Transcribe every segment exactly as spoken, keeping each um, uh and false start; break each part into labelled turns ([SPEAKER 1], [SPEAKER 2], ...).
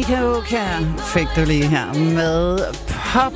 [SPEAKER 1] Mika Oka fik du lige her med Pop.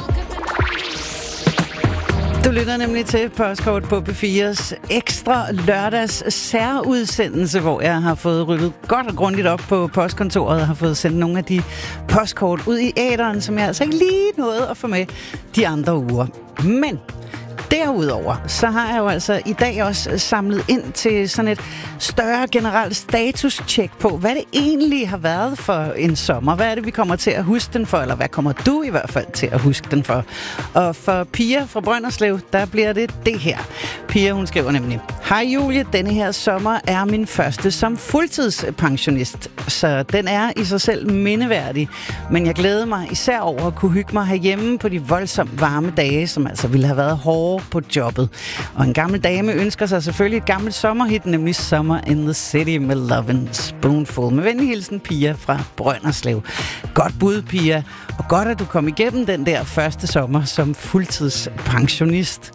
[SPEAKER 1] Du lytter nemlig til Postkort på P fires ekstra lørdags særudsendelse, hvor jeg har fået ryddet godt og grundigt op på postkontoret og har fået sendt nogle af de postkort ud i æteren, som jeg altså ikke lige nåede at få med de andre uger. Men derudover, så har jeg jo altså i dag også samlet ind til sådan et større generelt status-check på, hvad det egentlig har været for en sommer. Hvad er det, vi kommer til at huske den for, eller hvad kommer du i hvert fald til at huske den for? Og for Pia fra Brønderslev, der bliver det det her. Pia, hun skriver nemlig: Hej Julie, denne her sommer er min første som fuldtidspensionist, så den er i sig selv mindeværdig. Men jeg glæder mig især over at kunne hygge mig herhjemme på de voldsomt varme dage, som altså ville have været hårde på jobbet. Og en gammel dame ønsker sig selvfølgelig et gammelt sommerhit, nemlig Summer in the City med Love and Spoonful. Med venlig hilsen, Pia fra Brønderslev. Godt bud, Pia. Og godt, at du kom igennem den der første sommer som fuldtidspensionist.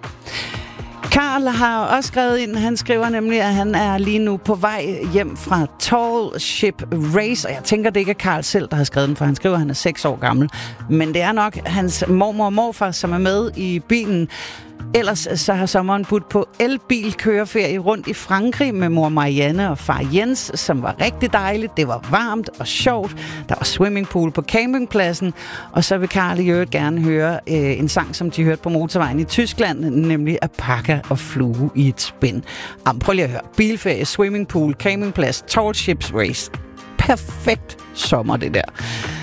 [SPEAKER 1] Karl har også skrevet ind, han skriver nemlig, at han er lige nu på vej hjem fra Tall Ship Race, og jeg tænker, det ikke er Karl selv, der har skrevet den, for han skriver, at han er seks år gammel. Men det er nok hans mormor og morfar, som er med i bilen. Ellers så har sommeren budt på elbil-køreferie rundt i Frankrig med mor Marianne og far Jens, som var rigtig dejligt. Det var varmt og sjovt. Der var swimmingpool på campingpladsen. Og så vil Karl i øvrigt gerne høre øh, en sang, som de hørte på motorvejen i Tyskland, nemlig Alpaca og flue i et spind. Am, prøv lige at høre. Bilferie, swimmingpool, campingplads, Tall Ships Race. Perfekt sommer, det der.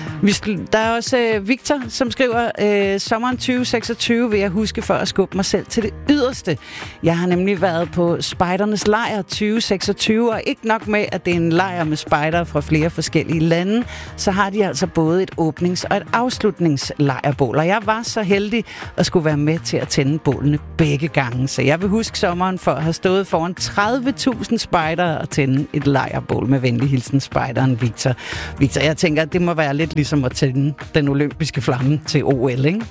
[SPEAKER 1] Der er også øh, Victor, som skriver, øh, sommeren tyve seksogtyve vil jeg huske for at skubbe mig selv til det yderste. Jeg har nemlig været på spejdernes lejr tyve seksogtyve, og ikke nok med, at det er en lejr med spejdere fra flere forskellige lande, så har de altså både et åbnings- og et afslutningslejrbål. Og jeg var så heldig at skulle være med til at tænde bålene begge gange. Så jeg vil huske sommeren for at have stået foran tredive tusind spejdere og tænde et lejrbål. Med venlig hilsen, spejderen Victor. Victor, jeg tænker, at det må være lidt ligesom som at tænde den olympiske flamme til O L, ikke?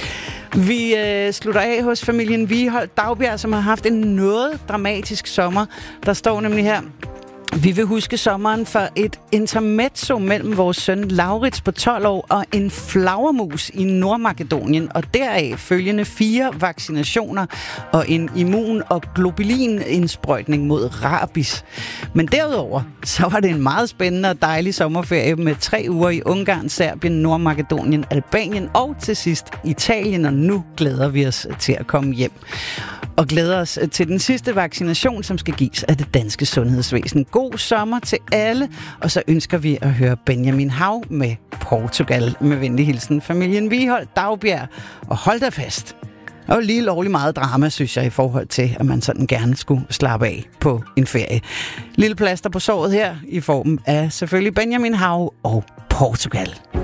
[SPEAKER 1] Vi øh, slutter af hos familien Viholt Dagbjerg, som har haft en noget dramatisk sommer. Der står nemlig her: Vi vil huske sommeren for et intermezzo mellem vores søn Laurits på tolv år og en flagermus i Nordmakedonien, og deraf følgende fire vaccinationer og en immun- og globulin-indsprøjtning mod rabies. Men derudover, så var det en meget spændende og dejlig sommerferie med tre uger i Ungarn, Serbien, Nordmakedonien, Albanien og til sidst Italien, og nu glæder vi os til at komme hjem. Og glæder os til den sidste vaccination, som skal gives af det danske sundhedsvæsen. God sommer til alle, og så ønsker vi at høre Benjamin Hav med Portugal. Med venlig hilsen, familien Viholt Dagbjerg, og hold da fast. Og lige lovlig meget drama, synes jeg, i forhold til, at man sådan gerne skulle slappe af på en ferie. Lille plaster på såret her, i form af selvfølgelig Benjamin Hav og Portugal.